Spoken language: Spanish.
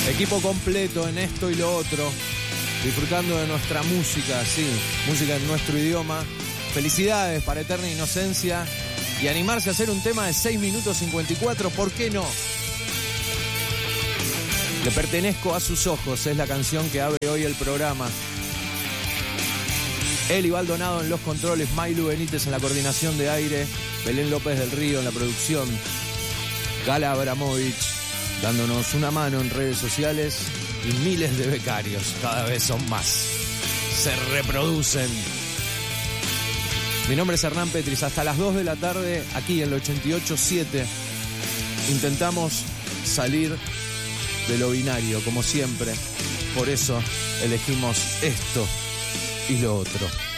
Equipo completo en esto y lo otro, disfrutando de nuestra música, sí, música en nuestro idioma. Felicidades para Eterna Inocencia y animarse a hacer un tema de 6 minutos 54, ¿por qué no? Le pertenezco a sus ojos, es la canción que abre hoy el programa. Eli Baldonado en los controles, Mailu Benítez en la coordinación de aire, Belén López del Río en la producción, Gala Abramovich dándonos una mano en redes sociales y miles de becarios, cada vez son más, se reproducen. Mi nombre es Hernán Petris, hasta las 2 de la tarde aquí en el 88.7 intentamos salir de lo binario como siempre, por eso elegimos esto y lo otro.